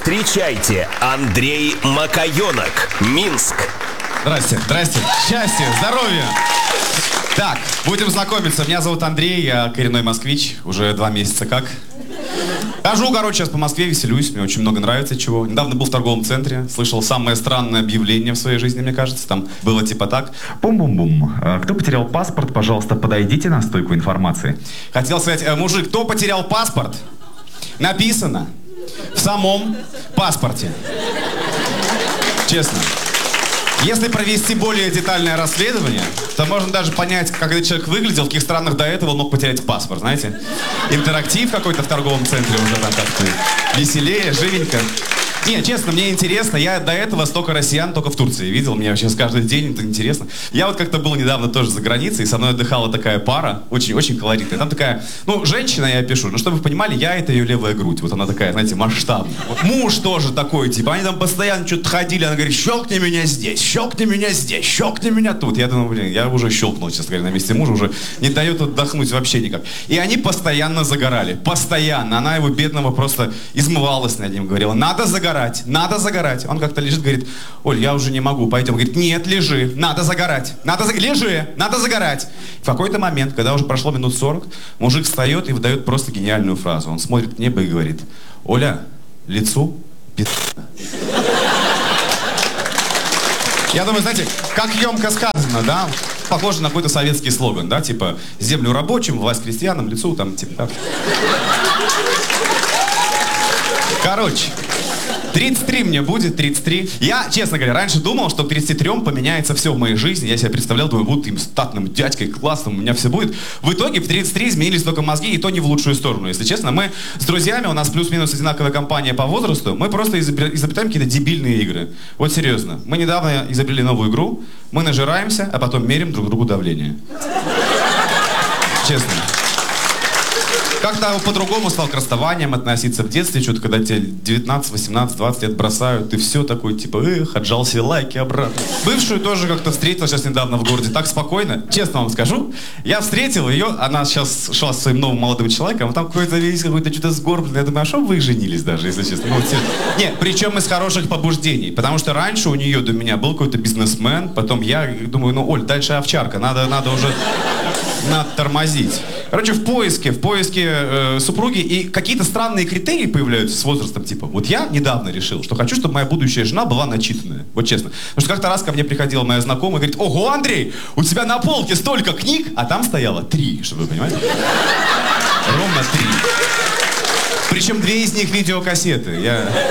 Встречайте, Андрей Макаенок, Минск. Здрасте, здрасте. Счастья, здоровья. Так, будем знакомиться. Меня зовут Андрей, я коренной москвич. Уже 2 месяца как. Хожу, сейчас по Москве, веселюсь. Мне очень много нравится чего. Недавно был в торговом центре. Слышал самое странное объявление в своей жизни, мне кажется. Там было типа так. Бум-бум-бум. Кто потерял паспорт, пожалуйста, подойдите на стойку информации. Хотел сказать, мужик, кто потерял паспорт? Написано в самом паспорте. Честно. Если провести более детальное расследование, то можно даже понять, как этот человек выглядел, в каких странах до этого он мог потерять паспорт, знаете? Интерактив какой-то в торговом центре уже там как-то веселее, живенько. Не, честно, мне интересно. Я до этого столько россиян только в Турции видел. Мне вообще каждый день это интересно. Я вот как-то был недавно тоже за границей, и со мной отдыхала такая пара, очень колоритная. Там такая, женщина, я пишу, чтобы вы понимали, я — это ее левая грудь. Вот она такая, знаете, масштабная. Вот муж тоже такой, типа, они там постоянно что-то ходили, она говорит, щелкни меня здесь, щелкни меня здесь, щелкни меня тут. Я думаю, я уже щелкнул, честно говоря, на месте мужа, уже не дает отдохнуть вообще никак. И они постоянно загорали, постоянно. Она его бедного просто измывалась над ним, говорила, надо загорать. Надо загорать. Он как-то лежит, говорит, Оль, я уже не могу, пойдем. Говорит, нет, лежи, надо загорать. Лежи, надо загорать. В какой-то момент, когда уже прошло минут 40, мужик встает и выдает просто гениальную фразу. Он смотрит в небо и говорит, Оля, лицу пи***. Я думаю, знаете, как емко сказано, да? Похоже на какой-то советский слоган, да? Типа, землю рабочим, власть крестьянам, лицу там, типа, да? Короче, 33 мне будет, 33. Я, честно говоря, раньше думал, что к 33 поменяется все в моей жизни. Я себя представлял, думаю, буду им статным дядькой, классным, у меня все будет. В итоге в 33 изменились только мозги, и то не в лучшую сторону. Если честно, мы с друзьями, у нас плюс-минус одинаковая компания по возрасту, мы просто изобретаем какие-то дебильные игры. Вот серьезно. Мы недавно изобрели новую игру, мы нажираемся, а потом меряем друг другу давление. Честно. Как-то по-другому стал к расставаниям относиться в детстве, что-то, когда тебе 19, 18, 20 лет бросают, ты все такой, типа, отжал себе лайки обратно. Бывшую тоже как-то встретил сейчас недавно в городе, так спокойно, честно вам скажу. Я встретил ее, она сейчас шла с своим новым молодым человеком, там какой-то весь, какой-то что-то сгорбленный. Я думаю, а что вы женились даже, если честно? Нет, причем из хороших побуждений, потому что раньше у нее до меня был какой-то бизнесмен, потом я думаю, Оль, дальше овчарка, надо уже тормозить. Короче, в поиске супруги, и какие-то странные критерии появляются с возрастом, типа, вот я недавно решил, что хочу, чтобы моя будущая жена была начитанная, вот честно. Потому что как-то раз ко мне приходила моя знакомая и говорит, ого, Андрей, у тебя на полке столько книг, а там стояло 3, чтобы вы понимали. Ровно 3. Причем 2 из них видеокассеты.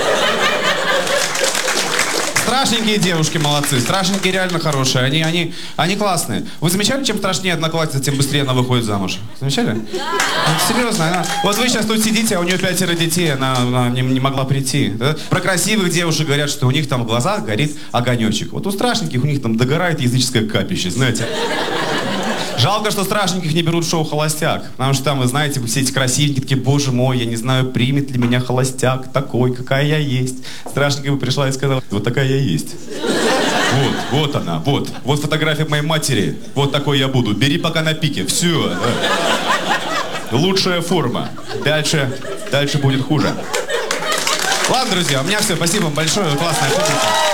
Страшненькие девушки молодцы, страшненькие реально хорошие, они классные. Вы замечали, чем страшнее одноклассница, тем быстрее она выходит замуж? Замечали? Да. Серьезно, вот вы сейчас тут сидите, а у нее 5 детей, она не могла прийти. Да? Про красивых девушек говорят, что у них там в глазах горит огонечек. Вот у страшненьких у них там догорает языческое капище, знаете. Жалко, что страшненьких не берут в шоу «Холостяк». Потому что там, вы знаете, все эти красивенькие такие, боже мой, я не знаю, примет ли меня холостяк такой, какая я есть. Страшненькая бы пришла и сказала, вот такая я есть. Вот она, вот фотография моей матери. Вот такой я буду. Бери пока на пике. Все. Лучшая форма. Дальше будет хуже. Ладно, друзья, у меня все. Спасибо вам большое. Классная публика.